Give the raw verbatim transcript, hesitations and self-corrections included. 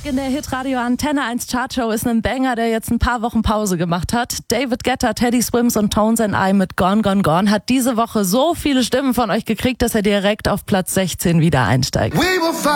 in der Hitradio Antenne eins Chartshow ist ein Banger, der jetzt ein paar Wochen Pause gemacht hat. David Guetta, Teddy Swims und Tones and I mit Gone, Gone, Gone hat diese Woche so viele Stimmen von euch gekriegt, dass er direkt auf Platz sechzehn wieder einsteigt.